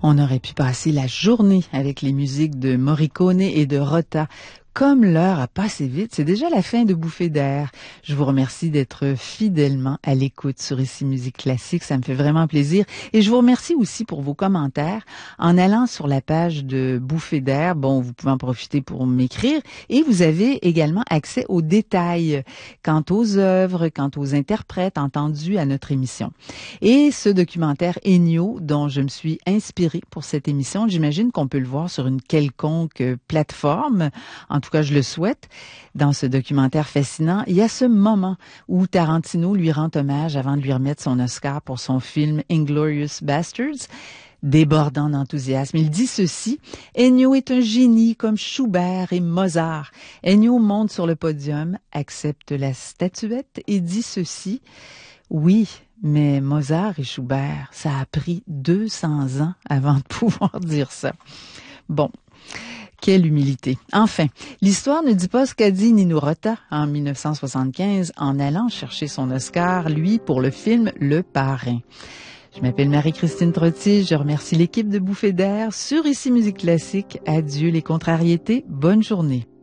On aurait pu passer la journée avec les musiques de Morricone et de Rota. Comme l'heure a passé vite, c'est déjà la fin de Bouffées d'air. Je vous remercie d'être fidèlement à l'écoute sur Ici Musique Classique. Ça me fait vraiment plaisir. Et je vous remercie aussi pour vos commentaires. En allant sur la page de Bouffées d'air, bon, vous pouvez en profiter pour m'écrire. Et vous avez également accès aux détails quant aux œuvres, quant aux interprètes entendus à notre émission. Et ce documentaire Ennio, dont je me suis inspirée pour cette émission, j'imagine qu'on peut le voir sur une quelconque plateforme. En tout cas, je le souhaite. Dans ce documentaire fascinant, il y a ce moment où Tarantino lui rend hommage avant de lui remettre son Oscar pour son film Inglourious Basterds. Débordant d'enthousiasme, il dit ceci: Ennio est un génie comme Schubert et Mozart. Ennio monte sur le podium, accepte la statuette et dit ceci: oui, mais Mozart et Schubert, ça a pris 200 ans avant de pouvoir dire ça. Bon. Quelle humilité. Enfin, l'histoire ne dit pas ce qu'a dit Nino Rota en 1975 en allant chercher son Oscar, lui, pour le film Le Parrain. Je m'appelle Marie-Christine Trottier, je remercie l'équipe de Bouffées d'air sur Ici Musique Classique. Adieu les contrariétés, bonne journée.